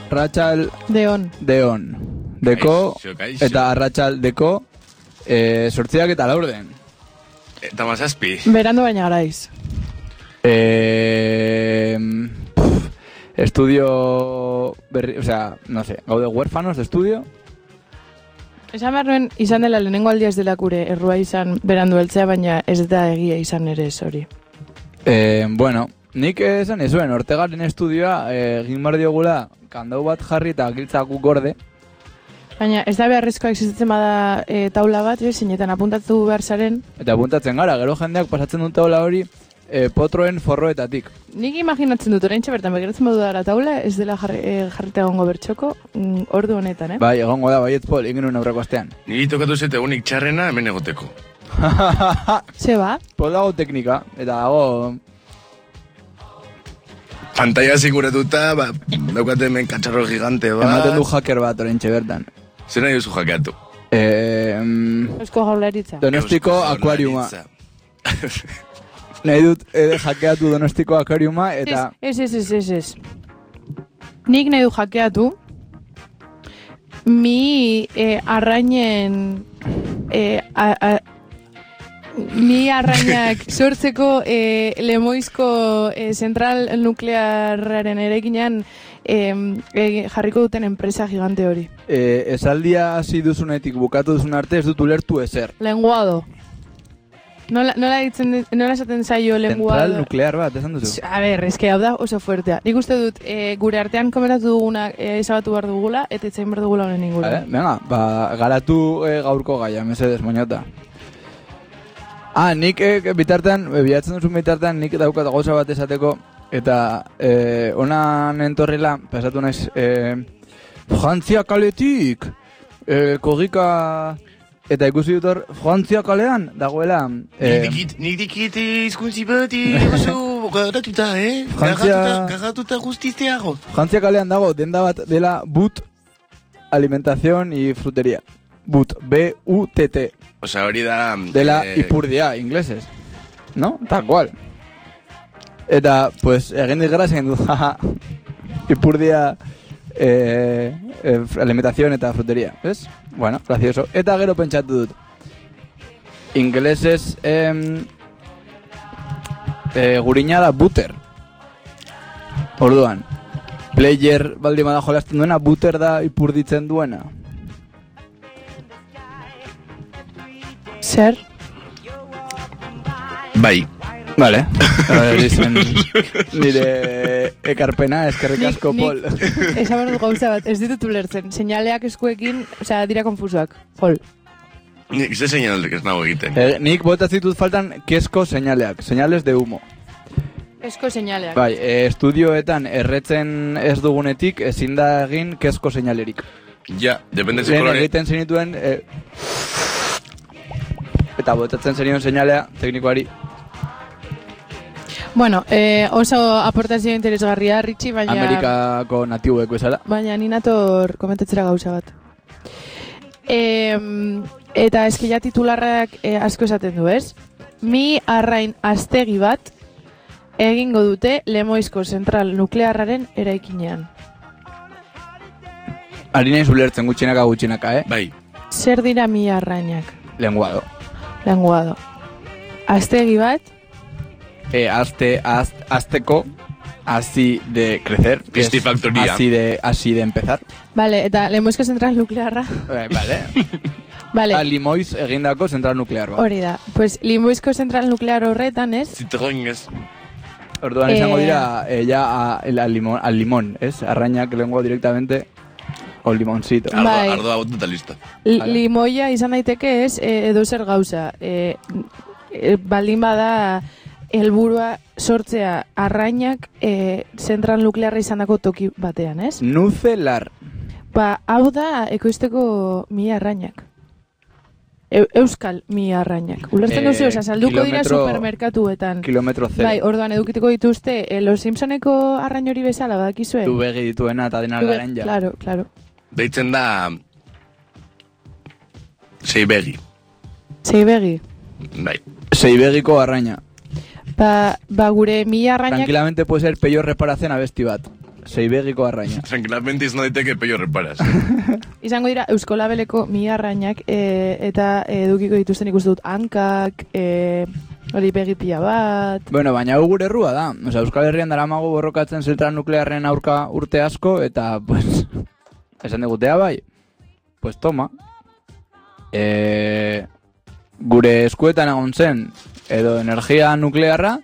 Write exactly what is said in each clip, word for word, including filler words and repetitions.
Ratxal Deon. Deon. Deko, eta arratxal deko, e, sortziak eta laurden. Eta mazazpi. Berandu baina garaiz. Eh, pff, estudio, berri, o sea, no sé, gaude huérfanos de estudio. Esan behar nuen, izan dela lehenengo aldia ez dela kure errua izan berandu heltzea, baina ez da egia izan ere ez hori. Eh, bueno, nik esan ezuen, Ortegaren estudioa egin bar diogula kandau bat jarri eta giltzaku gorde. Baina ez da beharrezkoa existitzen bada e, taula bat, e, zeinetan apuntatu behar zaren. Eta apuntatzen gara, gero jendeak pasatzen dut taula hori e, potroen forroetatik. Nik imaginatzen dut oraintxe bertan begiratzen badu dara taula, ez dela jarri, e, jarrita egongo bertxoko, mm, ordu honetan, eh? Bai, egongo da, baiet pol, ingenuen aurreko astean. Niri tokatu zete unik txarrena hemen egoteko. Ze ba? Pol dago teknika, eta dago... Pantalla ziguratuta, ba, daukate hemen katxarro gigante bat. Ematen du hacker bat oraintxe bertan. Zer nahi duzu hackeatu? Eh, mm, Eusko Jaurlaritza. Donostiko akuariuma. Nahi dut eh, hackeatu Donostiko akuariuma eta... Ez, ez, ez, ez, ez. Nik nahi du hackeatu mi eh, arrainen... Eh, a, a, mi arrainak sortzeko eh, Lemoizko eh, zentral nuklearraren erekinean eh, eh, jarriko duten enpresa gigante hori. Eh, esaldia hasi duzunetik bukatu duzun arte ez dut ulertu ezer. Lenguado. Nola, nola, ditzen, nola esaten zaio lenguado? Zentral nuklear bat, esan duzu? A ber, eske hau da oso fuertea. Nik uste dut eh, gure artean komeratu duguna eh, ezabatu behar dugula, eta etzain behar dugula honen ingura. Eh, venga, ba, garatu eh, gaurko gaia, mesedez, moñota. Ah, nik eh, bitartean, eh, bilatzen duzun bitartean, nik daukat gauza bat esateko, eta eh, onan entorrela, pasatu naiz, eh, Frantzia kaletik, eh, kogika, eta ikusi dut hor, Frantzia kalean, dagoela... Eh, nik dikit izkuntzi bat, oso garatuta, eh? Frantzia... Garatuta guztizteago. Frantzia kalean dago, denda bat dela But Alimentación y Frutería. But, B U T T. Osa hori da... Dela eh, Ipurdia, ingleses. ¿No? Tal cual. Eta, pues, egin digera egin du, jaja, Ipurdia eh, eh, alimentación eta frutería, ¿ves? Bueno, gracioso. Eta gero pentsatu dut. Ingleses eh, eh, gurina da butter. Orduan, player baldin bada jolasten duena, butter da ipurditzen duena. Zer? Bai. Vale. Dicen, nire ekarpena, eskerrik asko, Pol. Esan behar dut gauza bat, ez ditut ulertzen. Seinaleak eskuekin, osea, dira konfusoak. Pol. Nik ze seinalek ez nago egiten. Eh, nik botat zitut faltan kesko seinaleak, seinales de humo. Esko seinaleak. Bai, eh, estudioetan erretzen ez dugunetik ezin da egin kesko seinalerik. Ja, depende ze Lehen kolore. egiten zenituen eh, eta botatzen zenion seinalea teknikoari. Bueno, eh, oso aportazio interesgarria, Ritxi, baina... Amerikako natibuek bezala. Baina ni nator komentatzera gauza bat. E, eta eskila titularrak e, asko esaten du, ez? Mi arrain aztegi bat egingo dute Lemoizko zentral nuklearraren eraikinean. Ari nahi ulertzen gutxinaka gutxinaka, eh? Bai. Zer dira mi arrainak? Lenguado. Lenguado. Aztegi bat... Eh, azte, az, azteko, así de crecer. Pistifactoría. Así de, así de empezar. Vale, eta Lemoizko zentral nuklearra... Eh, vale. Vale. A Limoiz egindako zentral nuklear bat. Hori da. Pues Lemoizko zentral nuklear horretan, ez? Citroën ez. Orduan izango Eh, dira, eh, ya a, el, al, limón, al limón, ¿es? Arrañak lengua directamente, o limoncito. Ardo- Bai. Ardoa boteta lista. L- Limoia izan daiteke ez e, edo zer gauza. E, e, baldin bada helburua sortzea arrainak e, zentral nuklearra izandako toki batean, ez? Nucelar. Ba, hau da ekoizteko mi arrainak. E, euskal mi arrainak. Ulertzen Eh, duzu, oza, salduko dira kilometro- supermerkatuetan. Kilometro zero. Bai, orduan edukituko dituzte, e, Los Simpsoneko arrain hori bezala, badakizue? Du begi dituena eta dena Du be- garen ja. Claro, claro. Deitzen da... Seibegi. Zeibegi. Bai. Seibegiko arraina. Ba, ba gure mi arrainak... Tranquilamente puede ser peio reparatzen abesti bat. zeibegiko arraina. Tranquilamente izan daiteke peio reparas. Izango dira Eusko Labeleko mi arrainak e, eta edukiko dituzten ikusten dut hankak, e, hori begipia bat... Bueno, baina hau gure errua da. Osa, Euskal Herrian daramago borrokatzen zentral nuklearren aurka urte asko, eta, pues, esan digutea bai, pues toma. E, gure eskuetan egon zen, edo energia nuklearra,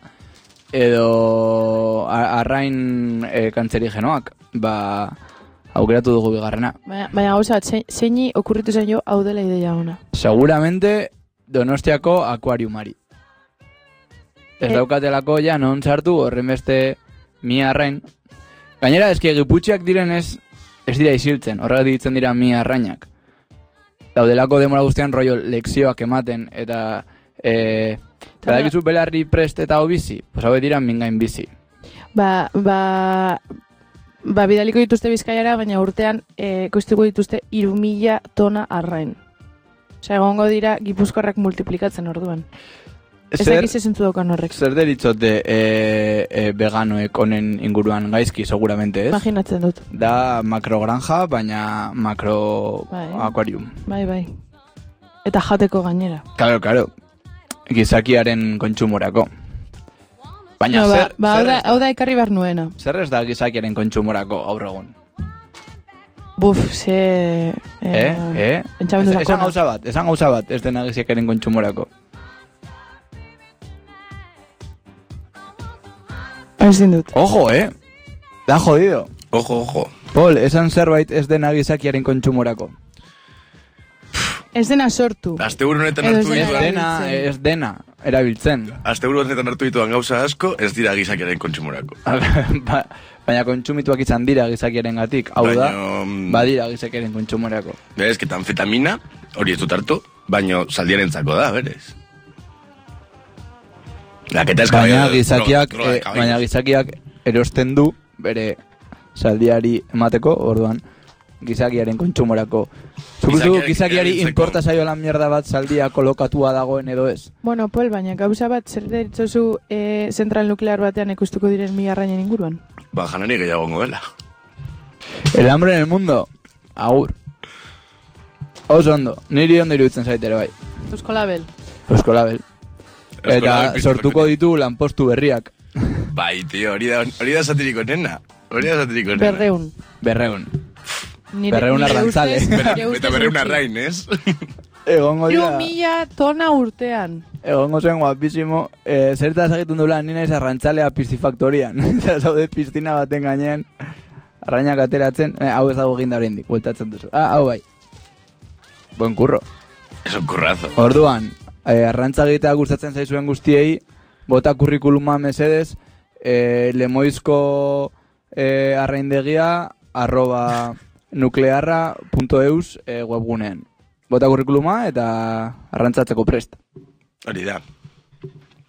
edo arrain e, kantzerigenoak, ba, aukeratu dugu bigarrena. Baina, baina gauza, zeini okurritu zen jo hau dela ideia ona. Seguramente Donostiako akuariumari. Ez E- daukatelako ja non sartu horren beste mi arrain. Gainera, eski giputxiak diren ez, ez dira isiltzen, horrek ditzen dira mi arrainak. Daudelako demora guztian rollo lekzioak ematen, eta... E, eta dakizu belarri prest eta hau bizi, pues hau dira mingain bizi. Ba, ba, ba bidaliko dituzte Bizkaiara, baina urtean e, koiztuko dituzte hiru mila tona arrain. Osea, egongo dira gipuzkoarrak multiplikatzen orduan. Ez Zer, dakiz ezentzu daukan horrek. zer deritzote e, e, veganoek honen inguruan gaizki, seguramente ez? Imaginatzen dut. Da makrogranja, baina makro Bai. akuarium. Bai, bai. Eta jateko gainera. Claro, claro. Gizakiaren kontsumorako. Baina No, ba, zer, ba, hau, zer, da, ez da, hau da ekarri behar nuena. zer ez da gizakiaren kontsumorako gaur egun? Buf, ze... Eh? Eh? Pentsamendu Ez- Esan sakona. gauza bat, esan gauza bat, ez dena gizakiaren kontsumorako. Ezin dut. Ojo, eh? Da jodido. Ojo, ojo. Pol, esan zerbait ez dena gizakiaren kontsumorako. Ez dena sortu. Asteburu honetan Edo ez hartu Ez dena dituan, dena, erabiltzen. ez dena, erabiltzen. asteburu honetan hartu dituan gauza asko, ez dira gizakiaren kontsumorako. Ba- Baina kontsumituak izan dira gizakiaren gatik. Hau da, Baina, mm, badira gizakiaren kontsumorako. Berez, que anfetamina, hori ez dut hartu, baino zaldiarentzako da, berez. Laketa ez Baina caballo- gizakiak, droga- droga de eh, caballos. baina gizakiak erosten du bere zaldiari emateko, orduan gizakiaren kontsumorako. Zukuzu Gizakiak gizakiari erabiltzeko. importa zaio lan mierda bat zaldia kolokatua dagoen edo ez? Bueno, Pol, baina gauza bat, zer deritzozu e, zentral nuklear batean ikustuko diren mi arrainen inguruan? Ba, janari gehiago gongo dela. El hambre en el mundo, agur. Oso ondo, niri ondo iruditzen zaitere bai. Eusko Label. Eusko Label. Eusko Eta Label sortuko piztuko ditu lanpostu berriak. Bai, tio, hori da, hori da satiriko nena. Hori da satiriko nena. Berreun. Berreun. Nire, Berreun nire arrantzale. ustez- Bera, nire eta ustez berreun gutxi. arrain, ez? Egongo Hiru dira, mila tona urtean. egongo zen guapísimo. Eh, zertaz egiten dula, nina ez arrantzalea piscifaktorian. Eta zaude piztina baten gainean, arrainak ateratzen, eh, hau ez dago ginda oraindik, bueltatzen duzu. Ah, hau bai. Buen curro. Es un currazo. Orduan, eh, arrantza egitea gustatzen zaizuen guztiei, bota kurrikuluma mesedez, eh, lemoizko eh, arraindegia, arroba nuklearra punto eus eh, webgunean. Bota kurrikuluma eta arrantzatzeko prest. Hori da.